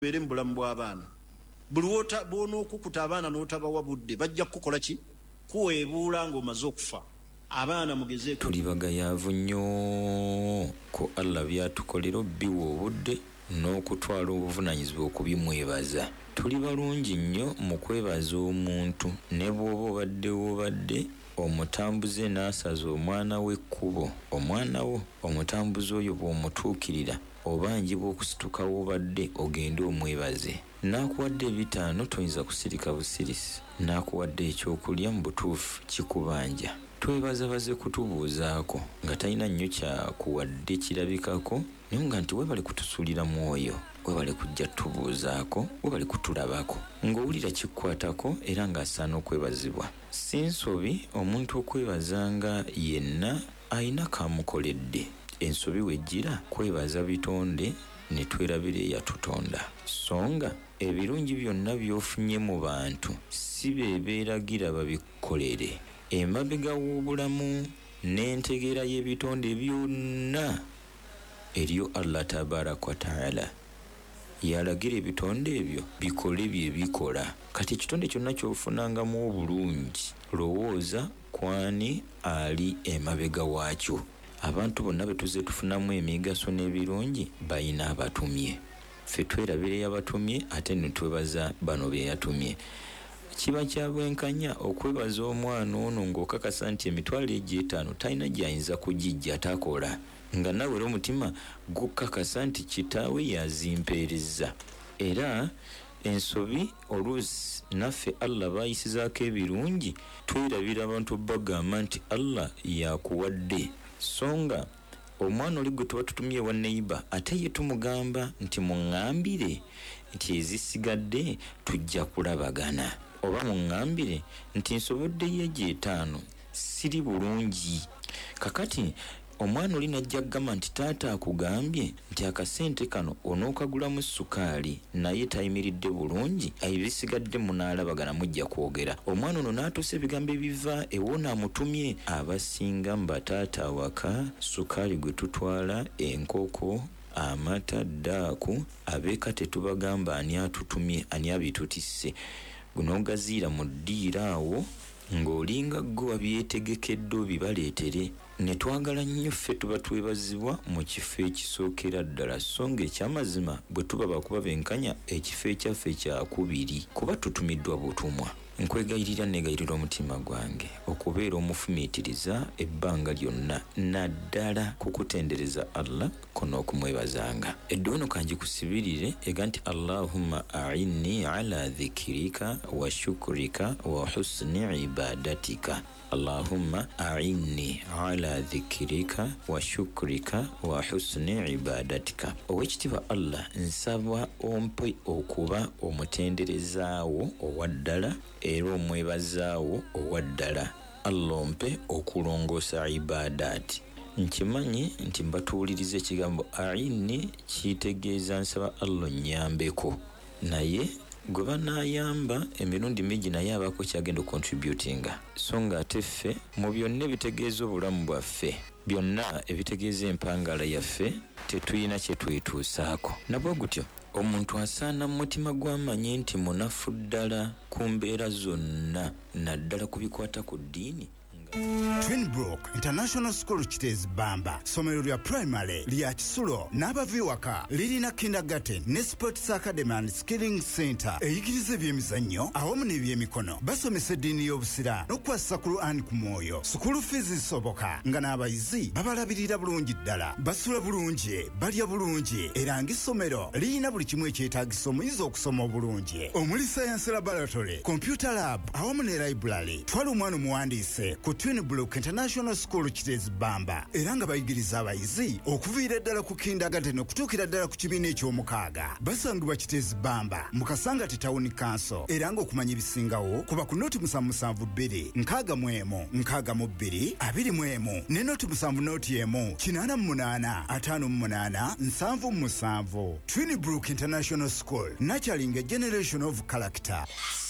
bere mbulamu bw'abaana buli bw'ona okukuta abaana n'otabawa budde bajja kukola ki kuweebuula ng'omaze okufa. Abaana mugezeeko. Tuli bagayaavu nnyo ko Allah byatukolera biwa obudde n'okutwala obuvunaanyizibwa okubimwebaza. Tuli balungi nnyo mu kwebaza omuntu ne bw'oba obadde omutambuze n'asaza omwana we ekkubo, omwana wo omutambuze oyo bw'omutuukirira obangi bw'okusituka wobadde ogende omwebaze. N'akuwadde ebitaano toyinza kusirika busirisi, n'akuwadde ekyokulya mu butuufu kikubanja. Twebazabaze kutubuuzaako nga talina nnyo kyakuwadde kirabikako naye nga nti webale kutusuulira mwoyo, webale kujja tubuuzaako, webale kutulabako ng'owulira kikukwatako era ng'asaana okwebazibwa. Si nsobi omuntu okwebazanga yenna ayina kamukoledde. Ensobi wejjira kwebaza bitonde ne twerabira eyatutonda. Songa ebirungi byonna by'ofunye mu bantu si beeragira babikolere. Emabega w'obulamu n'entegeera y'ebitonde byonna eriyo Allah tabaraka wa taala yalagira ebitonde ebyo bikole bye bikola. Kati ekitonde kyonna ky'ofunangamu obulungi lowooza kwani ali emabega waakyo. Abantu bonna betuze tufunamu emigaso n'ebirungi bayina abatumye. Ffe twerabira eyabatumye ate ne twebaza bano be yatumye. Kiba kya bwenkanya okwebaza omwana ono ng'okakasa nti emitwalo egy'etaano talina gy'ayinza kugijja takola, nga nawe era omutima gukakasa nti kitaawe yazimpeereza. Era ensobi oluusi naffe Allah baayisizaako ebirungi twerabira abantu bagamba nti Allah yakuwadde. Songa omwana oli gwe tuba tutumye ewa neighbor ate ye tumugamba nti muŋŋambire nti ezisigadde tujja kulabagana, oba muŋŋambire nti nsoboddeyo egy'etaano siri bulungi. Kakati omwana oli najja kugamba nti taata akugambye nti akasente kano onookagulamu sukaali naye tayimiridde bulungi, ebisigadde munaalabagana mujja kwogera. Omwana ono n'atuusa ebigambo ebiva ewona amutumye. Abasinga mu bataata awaka sukaali gwe tutwala, enkoko, amata, ddaaku, abeeka tetubagamba ani atutumye, ani abitutisse. Gunogaziira mu ddiira awo ng'olinga gwe wabyetegekedde obibaleetere. Ne twagala nnyo ffe tuba twebazibwa mu kifo ekisookera ddala. Songa ekyamazima bwe tuba bakuba benkanya ekifo ekyaffe kyakubiri kuba tutumiddwa butumwa. Nkwegayirira negayirira omutima gwange okubeera omufumiitiriza ebbanga lyonna naddala kukutendereza Allah kono okumwebazanga. Eddono kanji kusibirire ega nti Allahumma a'inni ala dhikirika wa shukrika wa husni ibadatika. Allahumma a'inni ala dhikirika wa shukrika wa husni ibadatika. Owekitiibwa Allah nsaba ompe okuba omutenderezaawo owaddala era omwebazaawo owaddala. Allah ompe okulongoosa ibadaati. Nkimanyi nti mbatuuliriza ekigambo a'inni kitegeeza nsaba Allah nnyambeko, naye gwe banaayamba emirundi mingi naye abaako kyagenda contributinga. So nga ate ffe mu byonna ebitegeeza obulamu bwaffe, byonna ebitegeeza empangala yaffe tetuyina kye twetuusaako. Nabwe gutyo omuntu asaana mu mutima gw'amanye nti munafu ddala ku mbeera zonna, naddala ku bikwata ku ddiini. Twinbrook International School Kitezi Bamba, somero lya primary lya Kisulo n'abaviwaka lirina kindergarten ne sports academy and skilling center eyigiriza ebyemizannyo awamu n'ebyemikono. Basomesa eddiini y'obusira n'okukwasa ku Qur'an ku mwoyo. School fees zisoboka nga n'abayizi babalabirira bulungi ddala, basula bulungi, balya bulungi era ng'essomero lirina buli kimu ekyetaagisa omuyizi okusoma obulungi omuli science laboratory, computer lab awamu ne library. Twala omwana omuwandiise ku Twinbrook International School Kitezi Bamba era nga bayigiriza abayizi okuviira ddala ku kindergarten okutuukira ddala ku kibiina eky'omukaaga. Basangibwa Kitezi Bamba mu Kasangati Town Council era nga okumanya ebisingawo kuba ku noti 772 61 62 21 ne noti 7 88 58 77. Twinbrook International School, nurturing a generation of character.